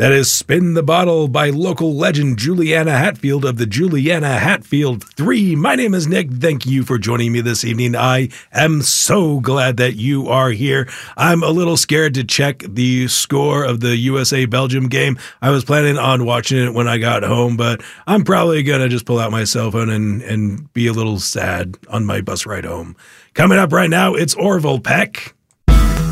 That is Spin the Bottle by local legend Juliana Hatfield of the Juliana Hatfield 3. My name is Nick. Thank you for joining me this evening. I am so glad that you are here. I'm a little scared to check the score of the USA-Belgium game. I was planning on watching it when I got home, but I'm probably going to just pull out my cell phone and be a little sad on my bus ride home. Coming up right now, it's Orville Peck.